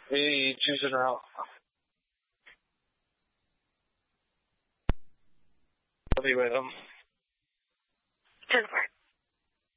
喂，主持人好。这位这会儿